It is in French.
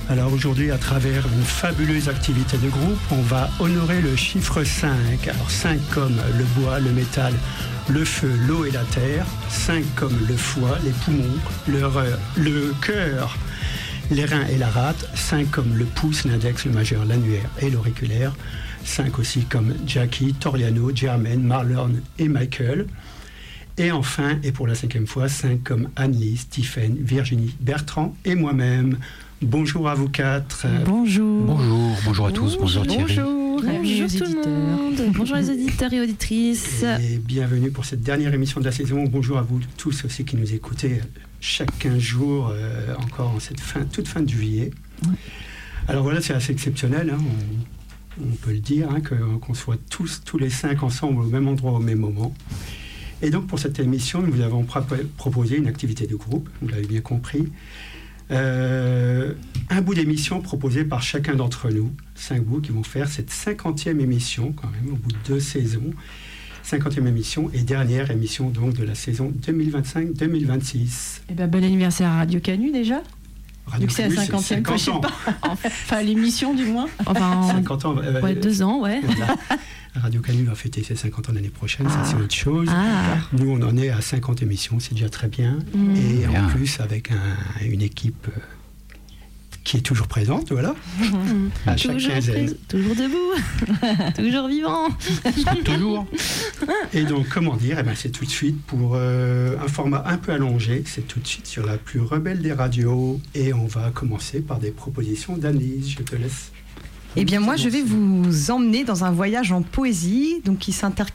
Alors aujourd'hui, à travers une fabuleuse activité de groupe, on va honorer le chiffre 5. Alors 5 comme le bois, le métal, le feu, l'eau et la terre. 5 comme le foie, les poumons, le cœur, les reins et la rate. 5 comme le pouce, l'index, le majeur, l'annulaire et l'auriculaire. 5 aussi comme Jackie, Toriano, Jermaine, Marlon et Michael. Et enfin, et pour la 5e fois, 5 comme Anne-Lise, Stephen, Virginie, Bertrand et moi-même. Bonjour à vous 4. Bonjour. Bonjour à tous. Bonjour Thierry. Bonjour tout le monde. Bonjour les auditeurs et auditrices. Et bienvenue pour cette dernière émission de la saison. Bonjour à vous tous aussi qui nous écoutez chaque 15 jours, encore en cette toute fin de juillet. Ouais. Alors voilà, c'est assez exceptionnel, hein, on peut le dire, hein, qu'on soit tous les 5 ensemble au même endroit au même moment. Et donc pour cette émission, nous vous avons proposé une activité de groupe, vous l'avez bien compris. Un bout d'émission proposé par chacun d'entre nous, 5 bouts qui vont faire cette 50e émission quand même, au bout de 2 saisons, 50e émission et dernière émission donc de la saison 2025-2026. Et ben, bon anniversaire à Radio Canu déjà. Radio c'est la 50e, 50 je sais pas. Enfin l'émission du moins. Enfin 50 ans. Ouais, 2 ans, ouais. Voilà. Radio Canu va fêter ses 50 ans l'année prochaine, ça c'est autre chose. Nous on en est à 50 émissions, c'est déjà très bien. Et en plus avec une équipe qui est toujours présente, voilà. À chaque quinzaine. Toujours debout, toujours vivant. Toujours. Et donc comment dire, c'est tout de suite pour un format un peu allongé, c'est tout de suite sur la plus rebelle des radios. Et on va commencer par des propositions d'Anne-Lise, je te laisse. Eh bien moi je vais vous emmener dans un voyage en poésie donc qui